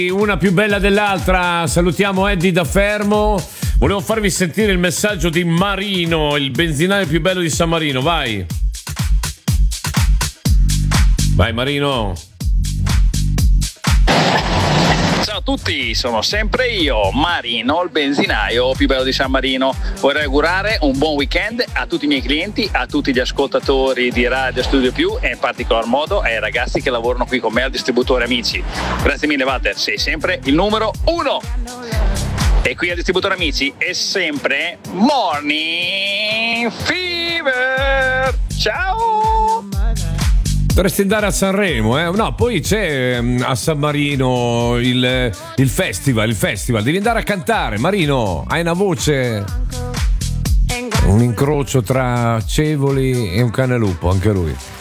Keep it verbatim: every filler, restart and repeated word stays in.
Una più bella dell'altra. Salutiamo Eddie da Fermo. Volevo farvi sentire il messaggio di Marino, il benzinaio più bello di San Marino. Vai. Vai Marino. Ciao a tutti, sono sempre io, Marino, il benzinaio più bello di San Marino. Vorrei augurare un buon weekend a tutti i miei clienti, a tutti gli ascoltatori di Radio Studio Più e in particolar modo ai ragazzi che lavorano qui con me al distributore Amici. Grazie mille Walter, sei sempre il numero uno. E qui al distributore Amici è sempre Morning Fever. Ciao! Dovresti andare a Sanremo, eh? No, poi c'è a San Marino il, il festival, il festival. Devi andare a cantare, Marino. Hai una voce, un incrocio tra Cevoli e un cane lupo, anche lui.